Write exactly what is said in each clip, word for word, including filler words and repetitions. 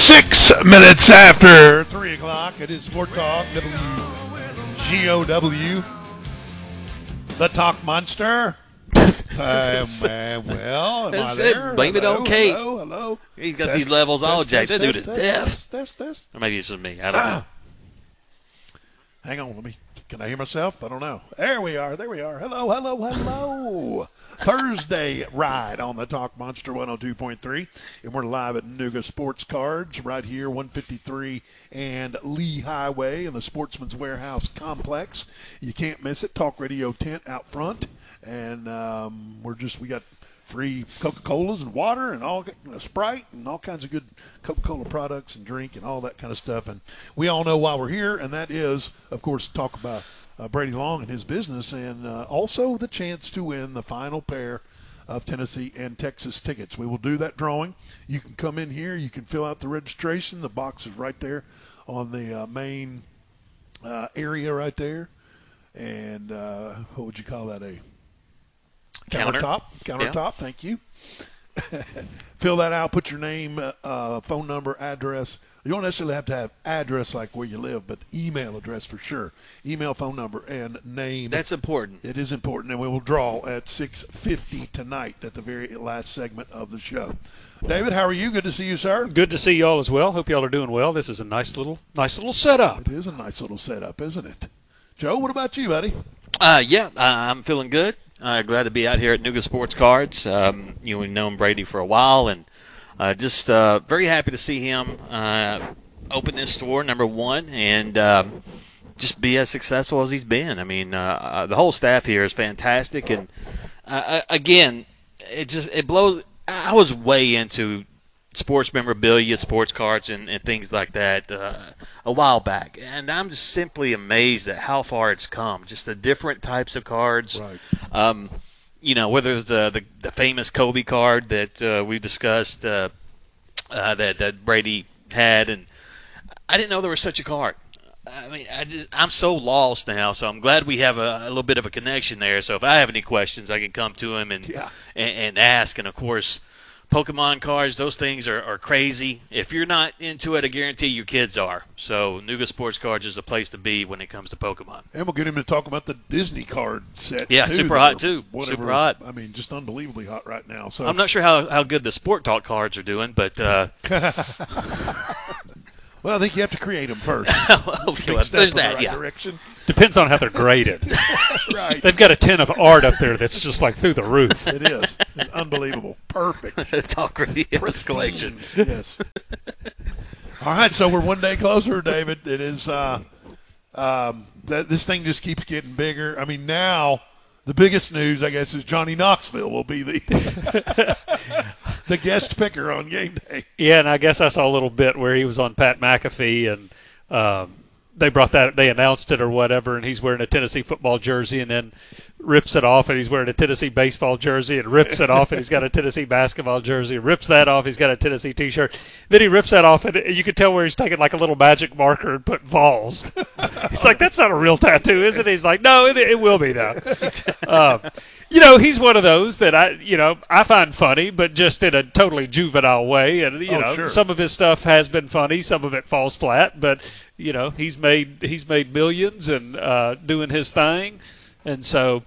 Six minutes after three o'clock, it is Sport Talk, W G O W, the Talk Monster. um, uh, well, am I there? Blame hello, it on Kate. Hello, hello. He's got Test, these levels test, all test, jacked. That test, dude is test, deaf. Test, test, test. Or maybe it's just me. I don't know. Hang on, let me. Can I hear myself? I don't know. There we are. There we are. Hello, hello, hello. Thursday ride on the Talk Monster one oh two point three. And we're live at Nuga Sports Cards right here, one fifty-three and Lee Highway in the Sportsman's Warehouse complex. You can't miss it. Talk Radio tent out front. And um, we're just, we got free Coca-Colas and water and all, you know, Sprite and all kinds of good Coca-Cola products and drink and all that kind of stuff. And we all know why we're here, and that is, of course, to talk about uh, Brady Long and his business, and uh, also the chance to win the final pair of Tennessee and Texas tickets. We will do that drawing. You can come in here. You can fill out the registration. The box is right there on the uh, main uh, area right there. And uh, what would you call that, a Counter. Countertop. Countertop, yeah. Thank you. Fill that out. Put your name, uh, phone number, address. You don't necessarily have to have address like where you live, but email address for sure. Email, phone number, and name. That's important. It is important, and we will draw at six fifty tonight at the very last segment of the show. David, how are you? Good to see you, sir. Good to see you all as well. Hope you all are doing well. This is a nice little, nice little setup. It is a nice little setup, isn't it? Joe, what about you, buddy? Uh, yeah, uh, I'm feeling good. Uh, glad to be out here at Nuga Sports Cards. Um, you know, we've known Brady for a while, and uh, just uh, very happy to see him uh, open this store, number one, and um, just be as successful as he's been. I mean, uh, uh, the whole staff here is fantastic, and uh, again, it just it blows. I was way into sports memorabilia, sports cards, and, and things like that uh, a while back. And I'm just simply amazed at how far it's come. Just the different types of cards. Right. Um, you know, whether it's the, the, the famous Kobe card that uh, we discussed uh, uh, that, that Brady had. And I didn't know there was such a card. I mean, I just, I'm so lost now, so I'm glad we have a, a little bit of a connection there. So if I have any questions, I can come to him and, yeah. and, and ask. And, of course, Pokemon cards, those things are, are crazy. If you're not into it, I guarantee your kids are. So Nuga Sports Cards is the place to be when it comes to Pokemon. And we'll get him to talk about the Disney card set. Yeah, too, super hot too. Whatever. Super hot. I mean, just unbelievably hot right now. So I'm not sure how, how good the Sport Talk cards are doing, but uh, well, I think you have to create them first. okay, well, there's that. The right yeah. direction. Depends on how they're graded. Right. They've got a tin of art up there that's just like through the roof. It is. It's unbelievable. Perfect. Talk Radio's collection. Yes. All right, so we're one day closer, David. It is uh, um, that this thing just keeps getting bigger. I mean, now the biggest news, I guess, is Johnny Knoxville will be the the guest picker on game day. Yeah, and I guess I saw a little bit where he was on Pat McAfee, and um, they brought that, they announced it or whatever, and he's wearing a Tennessee football jersey, and then rips it off, and he's wearing a Tennessee baseball jersey, and rips it off, and he's got a Tennessee basketball jersey, rips that off, he's got a Tennessee T-shirt. Then he rips that off, and you could tell where he's taking like a little magic marker and putting Vols. He's like, that's not a real tattoo, is it? He's like, no, it, it will be now. Um, you know, he's one of those that I, you know, I find funny, but just in a totally juvenile way. And you oh, know, sure. Some of his stuff has been funny, some of it falls flat. But you know, he's made he's made millions and uh, doing his thing, and so.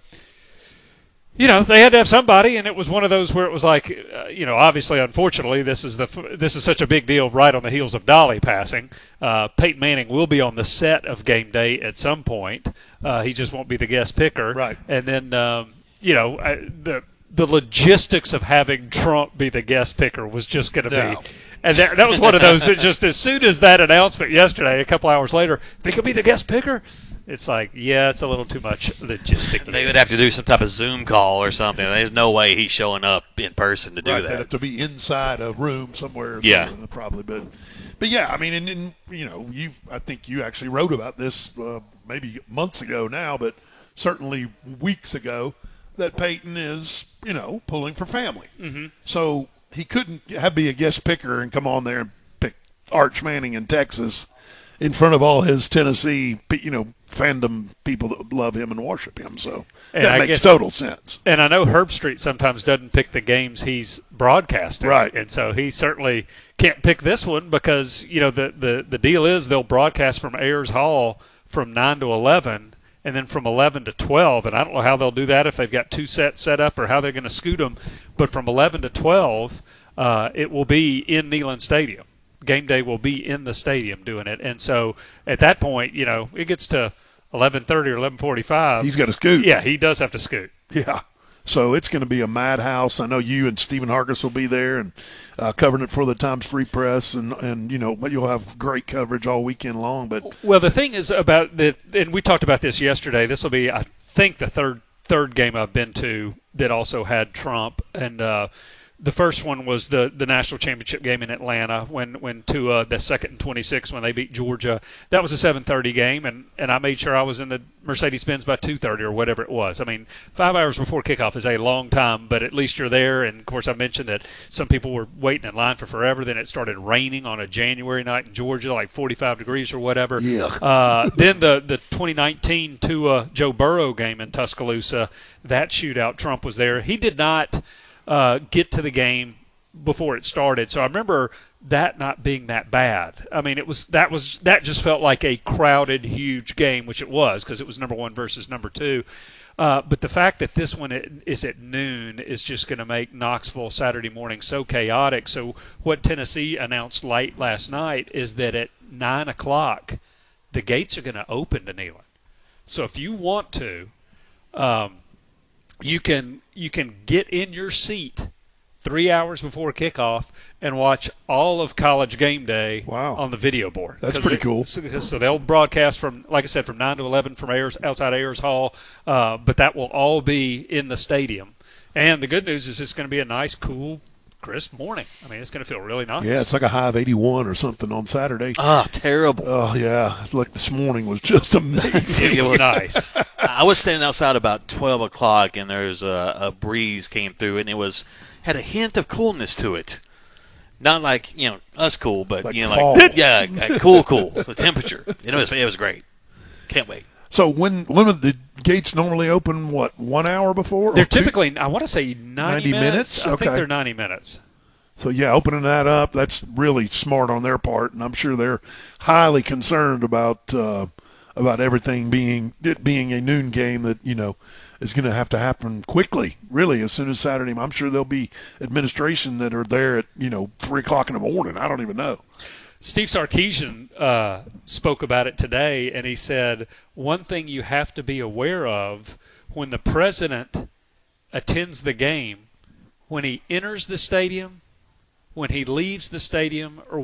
You know, they had to have somebody, and it was one of those where it was like, uh, you know, obviously, unfortunately, this is the this is such a big deal right on the heels of Dolly passing. Uh, Peyton Manning will be on the set of game day at some point. Uh, he just won't be the guest picker. Right. And then, um, you know, I, the the logistics of having Trump be the guest picker was just going to no. be. And that, that was one of those that just as soon as that announcement yesterday, a couple hours later, they could be the guest picker. It's like, yeah, it's a little too much logistically. They would have to do some type of Zoom call or something. There's no way he's showing up in person to do right, that. They'd have to be inside a room somewhere. Yeah, probably. But, but yeah, I mean, and, and you know, you I think you actually wrote about this uh, maybe months ago now, but certainly weeks ago that Peyton is, you know, pulling for family. Mm-hmm. So he couldn't have, be a guest picker and come on there and pick Arch Manning in Texas. in front of all his Tennessee, you know, fandom people that love him and worship him. So And that I makes guess- total sense. And I know Herb Street sometimes doesn't pick the games he's broadcasting. Right. And so he certainly can't pick this one because, you know, the, the, the deal is they'll broadcast from Ayers Hall from nine to eleven and then from eleven to twelve. And I don't know how they'll do that, if they've got two sets set up or how they're going to scoot them. But from eleven to twelve, uh, it will be in Neyland Stadium. Game day will be in the stadium doing it. And so at that point, you know, it gets to eleven thirty or eleven forty-five. He's got to scoot. Yeah, he does have to scoot. Yeah. So it's going to be a madhouse. I know you and Stephen Hargis will be there and uh, covering it for the Times Free Press, and, and you know you'll have great coverage all weekend long. But Well, the thing is about the, and we talked about this yesterday. This will be, I think, the third third game I've been to that also had Trump, and uh, the first one was the, the national championship game in Atlanta when when Tua, the second and twenty-six when they beat Georgia. That was a seven thirty game, and, and I made sure I was in the Mercedes-Benz by two thirty or whatever it was. I mean, five hours before kickoff is a long time, but at least you're there. And, of course, I mentioned that some people were waiting in line for forever. Then it started raining on a January night in Georgia, like forty-five degrees or whatever. Yuck. Uh, then the, the twenty nineteen Tua Joe Burrow game in Tuscaloosa, that shootout, Trump was there. He did not – Uh, get to the game before it started. So I remember that not being that bad. I mean, it was that was that just felt like a crowded, huge game, which it was because it was number one versus number two. Uh, but the fact that this one is at noon is just going to make Knoxville Saturday morning so chaotic. So what Tennessee announced late last night is that at nine o'clock, the gates are going to open to Neyland. So if you want to, um, you can you can get in your seat three hours before kickoff and watch all of College Game Day Wow. on the video board. That's 'Cause pretty it- cool. So, so they'll broadcast from, like I said, from nine to eleven from Ayers, outside Ayers Hall, uh, but that will all be in the stadium. And the good news is it's going to be a nice, cool, crisp morning. I mean, it's going to feel really nice. yeah, it's like a high of eighty-one or something on Saturday. Oh, terrible. Oh yeah, like this morning was just amazing. It was nice. I was standing outside about twelve o'clock, and there was a, a breeze came through, and it was had a hint of coolness to it. Not like, you know, us cool, but, Like you know, fall. like, yeah, like cool, cool. The temperature. You know, it was, it was great. Can't wait. So when when would the gates normally open? What, one hour before? or They're two? typically, I want to say ninety, ninety minutes? I Okay. think they're ninety minutes. So, yeah, opening that up, that's really smart on their part, and I'm sure they're highly concerned about uh, about everything being it being a noon game that, you know, is going to have to happen quickly, really, as soon as Saturday. I'm sure there'll be administration that are there at, you know, three o'clock in the morning. I don't even know. Steve Sarkisian uh, spoke about it today, and he said one thing you have to be aware of when the president attends the game, when he enters the stadium, when he leaves the stadium, or